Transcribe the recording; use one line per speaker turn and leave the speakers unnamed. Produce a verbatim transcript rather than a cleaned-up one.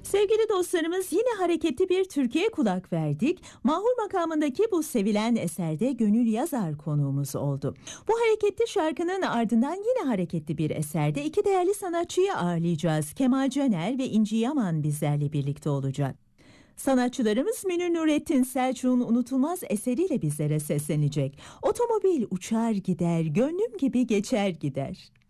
Sevgili dostlarımız, yine hareketli bir Türkiye kulak verdik. Mahur makamındaki bu sevilen eserde Gönül Yazar konuğumuz oldu. Bu hareketli şarkının ardından yine hareketli bir eserde iki değerli sanatçıyı ağırlayacağız. Kemal Caner ve İnci Yaman bizlerle birlikte olacak. Sanatçılarımız Münir Nurettin Selçuk'un unutulmaz eseriyle bizlere seslenecek. Otomobil uçar gider, gönlüm gibi geçer gider.